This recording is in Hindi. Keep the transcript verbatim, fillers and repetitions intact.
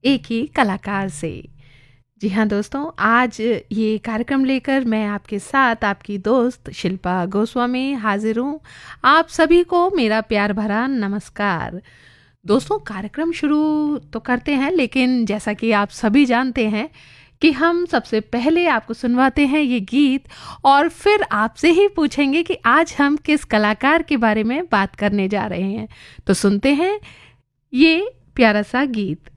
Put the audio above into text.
एक ही कलाकार से। जी हाँ दोस्तों, आज ये कार्यक्रम लेकर मैं आपके साथ आपकी दोस्त शिल्पा गोस्वामी हाजिर हूँ। आप सभी को मेरा प्यार भरा नमस्कार। दोस्तों, कार्यक्रम शुरू तो करते हैं, लेकिन जैसा कि आप सभी जानते हैं कि हम सबसे पहले आपको सुनवाते हैं ये गीत और फिर आपसे ही पूछेंगे कि आज हम किस कलाकार के बारे में बात करने जा रहे हैं। तो सुनते हैं ये प्यारा सा गीत।